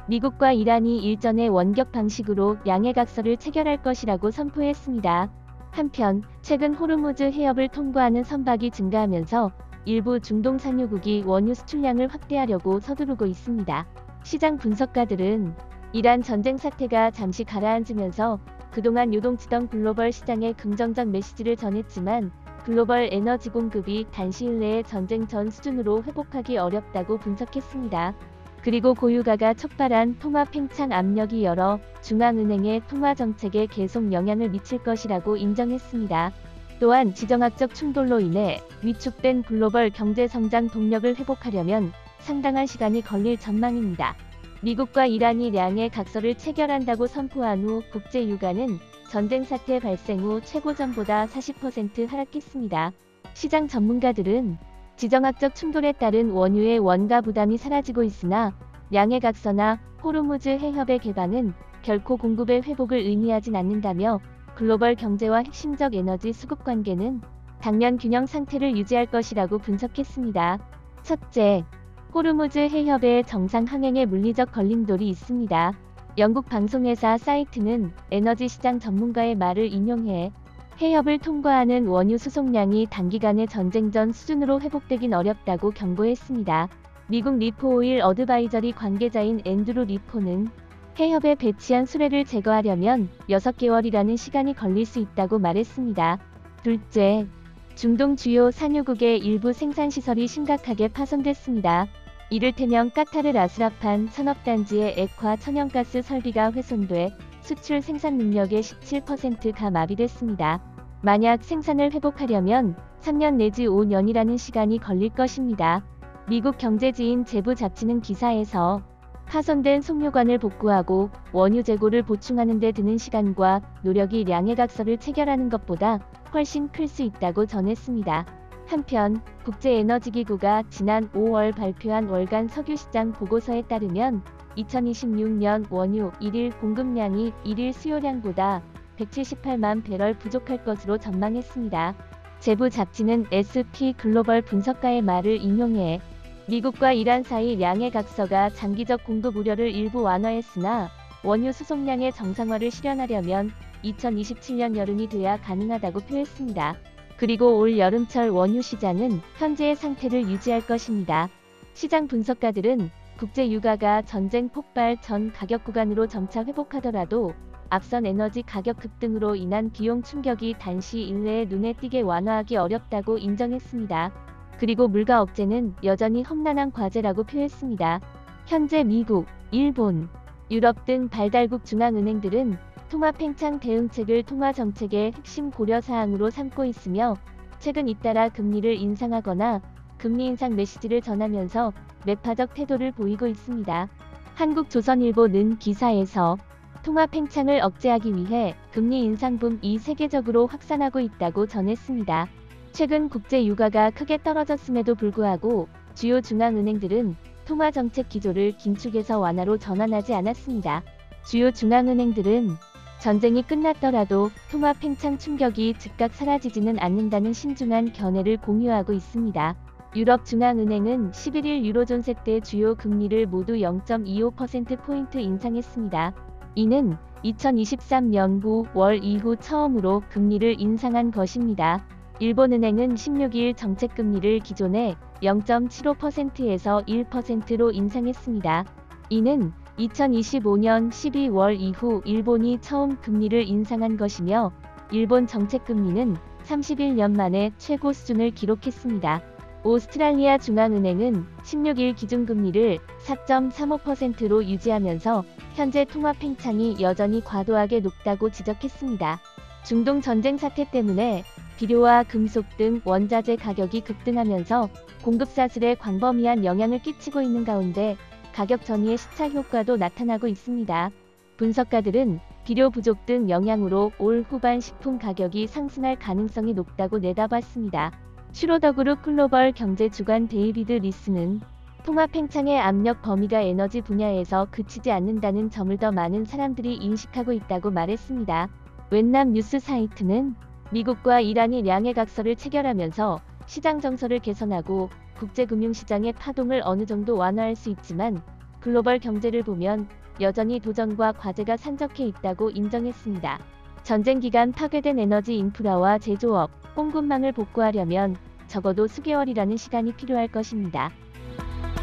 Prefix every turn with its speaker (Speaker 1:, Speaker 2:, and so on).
Speaker 1: 미국과 이란이 일전에 원격 방식으로 양해각서를 체결할 것이라고 선포했습니다. 한편 최근 호르무즈 해협을 통과하는 선박이 증가하면서 일부 중동 산유국이 원유 수출량을 확대하려고 서두르고 있습니다. 시장 분석가들은 이란 전쟁 사태가 잠시 가라앉으면서 그동안 요동치던 글로벌 시장에 긍정적 메시지를 전했지만 글로벌 에너지 공급이 단시일 내에 전쟁 전 수준으로 회복하기 어렵다고 분석했습니다. 그리고 고유가가 촉발한 통화 팽창 압력이 여러 중앙은행의 통화 정책에 계속 영향을 미칠 것이라고 인정했습니다. 또한 지정학적 충돌로 인해 위축된 글로벌 경제 성장 동력을 회복하려면 상당한 시간이 걸릴 전망입니다. 미국과 이란이 양해 각서를 체결한다고 선포한 후 국제 유가는 전쟁 사태 발생 후 최고점보다 40% 하락했습니다. 시장 전문가들은 지정학적 충돌에 따른 원유의 원가 부담이 사라지고 있으나 양해 각서나 호르무즈 해협의 개방은 결코 공급의 회복을 의미하진 않는다며 글로벌 경제와 핵심적 에너지 수급 관계는 당면 균형 상태를 유지할 것이라고 분석했습니다. 첫째, 호르무즈 해협의 정상 항행에 물리적 걸림돌이 있습니다. 영국 방송회사 사이트는 에너지 시장 전문가의 말을 인용해 해협을 통과하는 원유 수송량이 단기간에 전쟁 전 수준으로 회복되긴 어렵다고 경고했습니다. 미국 리포오일 어드바이저리 관계자인 앤드루 리포는 해협에 배치한 수레를 제거하려면 6개월이라는 시간이 걸릴 수 있다고 말했습니다. 둘째, 중동 주요 산유국의 일부 생산시설이 심각하게 파손됐습니다. 이를테면 까타르 라스라판 산업단지의 액화 천연가스 설비가 훼손돼 수출 생산 능력의 17%가 마비됐습니다. 만약 생산을 회복하려면 3년 내지 5년이라는 시간이 걸릴 것입니다. 미국 경제지인 제부 잡지는 기사에서 파손된 송유관을 복구하고 원유 재고를 보충하는 데 드는 시간과 노력이 양해각서를 체결하는 것보다 훨씬 클 수 있다고 전했습니다. 한편 국제에너지기구가 지난 5월 발표한 월간 석유시장 보고서에 따르면 2026년 원유 1일 공급량이 1일 수요량보다 178만 배럴 부족할 것으로 전망했습니다. 제부 잡지는 SP 글로벌 분석가의 말을 인용해 미국과 이란 사이 양해 각서가 장기적 공급 우려를 일부 완화했으나 원유 수송량의 정상화를 실현하려면 2027년 여름이 돼야 가능하다고 표했습니다. 그리고 올 여름철 원유 시장은 현재의 상태를 유지할 것입니다. 시장 분석가들은 국제 유가가 전쟁 폭발 전 가격 구간으로 점차 회복하더라도 앞선 에너지 가격 급등으로 인한 비용 충격이 단시 일내에 눈에 띄게 완화하기 어렵다고 인정했습니다. 그리고 물가 억제는 여전히 험난한 과제라고 표했습니다. 현재 미국, 일본, 유럽 등 발달국 중앙은행들은 통화 팽창 대응책을 통화 정책의 핵심 고려 사항으로 삼고 있으며 최근 잇따라 금리를 인상하거나 금리 인상 메시지를 전하면서 매파적 태도를 보이고 있습니다. 한국조선일보는 기사에서 통화 팽창을 억제하기 위해 금리 인상붐이 세계적으로 확산하고 있다고 전했습니다. 최근 국제 유가가 크게 떨어졌음에도 불구하고 주요 중앙은행들은 통화 정책 기조를 긴축에서 완화로 전환하지 않았습니다. 주요 중앙은행들은 전쟁이 끝났더라도 통화 팽창 충격이 즉각 사라지지는 않는다는 신중한 견해를 공유하고 있습니다. 유럽 중앙은행은 11일 유로존 세대 주요 금리를 모두 0.25%포인트 인상했습니다. 이는 2023년 9월 이후 처음으로 금리를 인상한 것입니다. 일본은행은 16일 정책금리를 기존의 0.75%에서 1%로 인상했습니다. 이는 2025년 12월 이후 일본이 처음 금리를 인상한 것이며 일본 정책금리는 31년 만에 최고 수준을 기록했습니다. 오스트랄리아 중앙은행은 16일 기준금리를 4.35%로 유지하면서 현재 통화 팽창이 여전히 과도하게 높다고 지적했습니다. 중동 전쟁 사태 때문에 비료와 금속 등 원자재 가격이 급등하면서 공급 사슬에 광범위한 영향을 끼치고 있는 가운데 가격 전이의 시차 효과도 나타나고 있습니다. 분석가들은 비료 부족 등 영향으로 올 후반 식품 가격이 상승할 가능성이 높다고 내다봤습니다. 슈로더그룹 글로벌 경제 주간 데이비드 리스는 통화 팽창의 압력 범위가 에너지 분야에서 그치지 않는다는 점을 더 많은 사람들이 인식하고 있다고 말했습니다. 웬남 뉴스 사이트는 미국과 이란이 양해각서를 체결하면서 시장 정서를 개선하고 국제금융시장의 파동을 어느 정도 완화할 수 있지만 글로벌 경제를 보면 여전히 도전과 과제가 산적해 있다고 인정했습니다. 전쟁 기간 파괴된 에너지 인프라와 제조업, 공급망을 복구하려면 적어도 수개월이라는 시간이 필요할 것입니다.